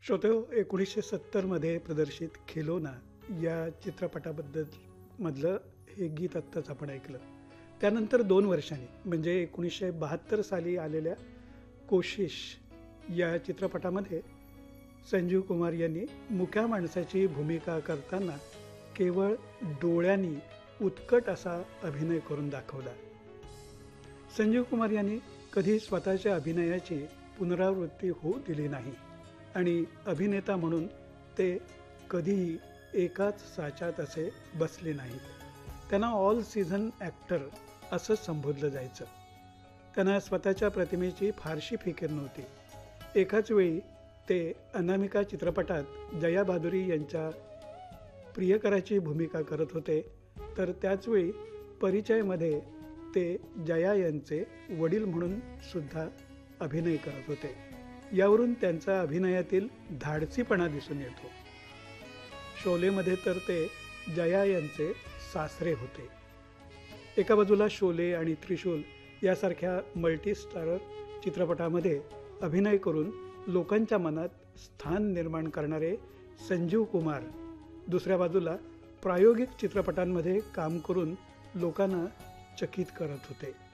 श्रोतेहो, 1970मध्ये प्रदर्शित खिलोना या चित्रपटाबद्दल मधलं हे गीत आत्ताच आपण ऐकलं. त्यानंतर 2 वर्षांनी म्हणजे 1972 साली आलेल्या कोशिश या चित्रपटामध्ये संजीव कुमार यांनी मुक्या माणसाची भूमिका करताना केवळ डोळ्यांनी उत्कट असा अभिनय करून दाखवला. संजीव कुमार यांनी कधी स्वतःच्या अभिनयाची पुनरावृत्ती होऊ दिली नाही आणि अभिनेता म्हणून ते कधीही एकाच साच्यात असे बसले नाहीत. त्यांना ऑल सीझन ॲक्टर असं संबोधलं जायचं. त्यांना स्वतःच्या प्रतिमेची फारशी फिकीर नव्हती. एकाच वेळी ते अनामिका चित्रपटात जया भादुरी यांच्या प्रियकराची भूमिका करत होते, तर त्याचवेळी परिचयमध्ये ते जया यांचे वडील म्हणून सुद्धा अभिनय करत होते. यावरून त्यांचा अभिनयातील धाडसीपणा दिसून येतो. शोलेमध्ये तर ते जया यांचे सासरे होते. एका बाजूला शोले आणि त्रिशूल यासारख्या मल्टीस्टारर चित्रपटामध्ये अभिनय करून लोकांच्या मनात स्थान निर्माण करणारे संजीव कुमार, दुसऱ्या बाजूला प्रायोगिक चित्रपटांमध्ये काम करून लोकांना चकित करत होते.